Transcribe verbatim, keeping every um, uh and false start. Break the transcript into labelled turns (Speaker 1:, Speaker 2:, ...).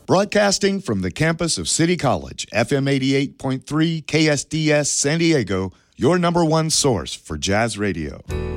Speaker 1: Broadcasting from the campus of City College, F M eighty-eight point three K S D S San Diego, your number one source for jazz radio.